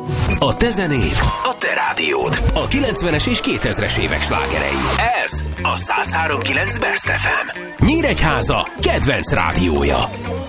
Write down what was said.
A te zenéd, a te rádiód, a 90-es és 2000-es évek slágerei. Ez a 103.9 Best FM. Nyíregyháza kedvenc rádiója.